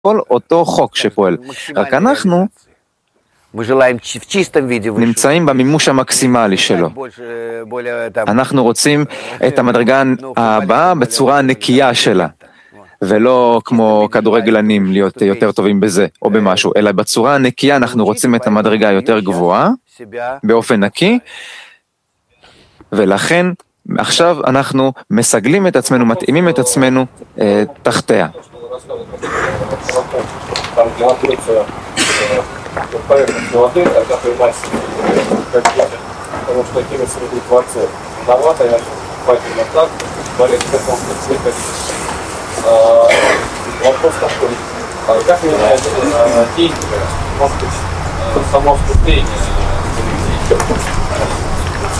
אותו חוק שפועל. רק אנחנו נמצאים במימוש המקסימלי שלו. אנחנו רוצים את המדרגה הבאה בצורה הנקייה שלה, ולא כמו כדורגלנים להיות יותר טובים בזה או במשהו, אלא בצורה הנקייה אנחנו רוצים את המדרגה היותר גבוהה, באופן נקי, ולכן עכשיו אנחנו מסגלים את עצמנו, מתאימים את עצמנו תחתיה. Вопрос такой, как меняется деньги, может быть, само вступление